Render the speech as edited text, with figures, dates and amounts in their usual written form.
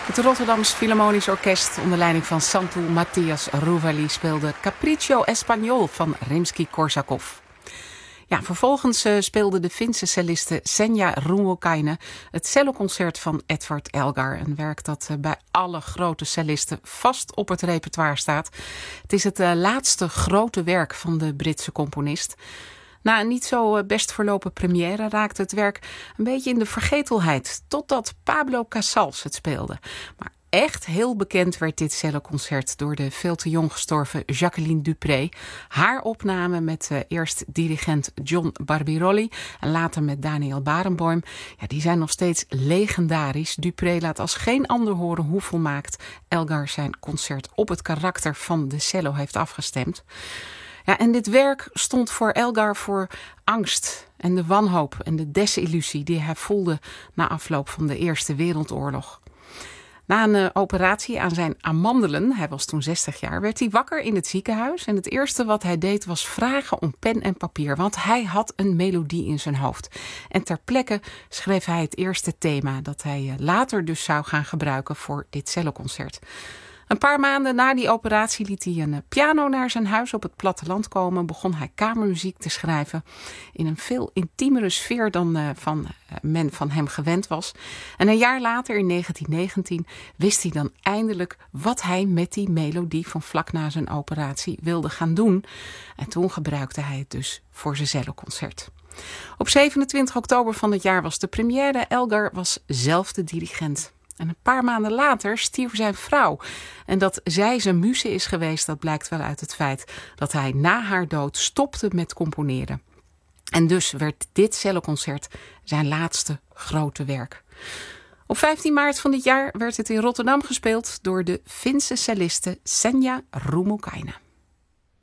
Het Rotterdams Philharmonisch Orkest onder leiding van Santu Matthias Rouvali speelde Capriccio Espagnol van Rimsky-Korsakov. Ja, vervolgens speelde de Finse celliste Senja Rummukainen het celloconcert van Edward Elgar. Een werk dat bij alle grote cellisten vast op het repertoire staat. Het is het laatste grote werk van de Britse componist. Na een niet zo best verlopen première raakte het werk een beetje in de vergetelheid, totdat Pablo Casals het speelde. Maar echt heel bekend werd dit celloconcert door de veel te jong gestorven Jacqueline Dupré. Haar opname met eerst dirigent John Barbirolli en later met Daniel Barenboim. Ja, die zijn nog steeds legendarisch. Dupré laat als geen ander horen hoe volmaakt Elgar zijn concert op het karakter van de cello heeft afgestemd. Ja, en dit werk stond voor Elgar voor angst en de wanhoop en de desillusie die hij voelde na afloop van de Eerste Wereldoorlog. Na een operatie aan zijn amandelen, hij was toen 60 jaar, werd hij wakker in het ziekenhuis. En het eerste wat hij deed was vragen om pen en papier, want hij had een melodie in zijn hoofd. En ter plekke schreef hij het eerste thema dat hij later dus zou gaan gebruiken voor dit celloconcert. Een paar maanden na die operatie liet hij een piano naar zijn huis op het platteland komen. Begon hij kamermuziek te schrijven in een veel intiemere sfeer dan men van hem gewend was. En een jaar later, in 1919, wist hij dan eindelijk wat hij met die melodie van vlak na zijn operatie wilde gaan doen. En toen gebruikte hij het dus voor zijn celloconcert. Op 27 oktober van het jaar was de première. Elgar was zelf de dirigent. En een paar maanden later stierf zijn vrouw. En dat zij zijn muze is geweest, dat blijkt wel uit het feit dat hij na haar dood stopte met componeren. En dus werd dit celloconcert zijn laatste grote werk. Op 15 maart van dit jaar werd het in Rotterdam gespeeld door de Finse celliste Senja Rummukainen.